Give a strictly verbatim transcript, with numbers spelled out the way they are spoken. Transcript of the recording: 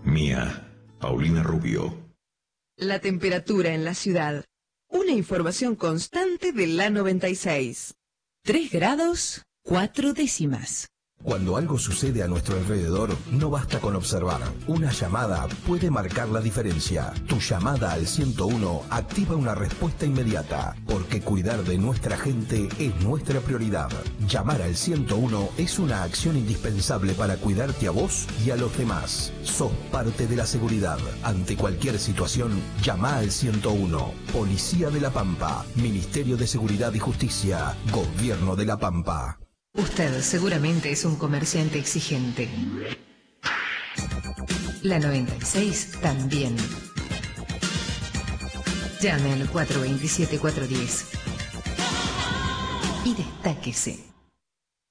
Mía, Paulina Rubio. La temperatura en la ciudad. Una información constante de la noventa y seis. Tres grados, cuatro décimas. Cuando algo sucede a nuestro alrededor, no basta con observar. Una llamada puede marcar la diferencia. Tu llamada al ciento uno activa una respuesta inmediata, porque cuidar de nuestra gente es nuestra prioridad. Llamar al ciento uno es una acción indispensable para cuidarte a vos y a los demás. Sos parte de la seguridad. Ante cualquier situación, llama al ciento uno. Policía de La Pampa, Ministerio de Seguridad y Justicia, Gobierno de La Pampa. Usted seguramente es un comerciante exigente. La noventa y seis también. Llame al cuatro dos siete, cuatro uno cero y destáquese.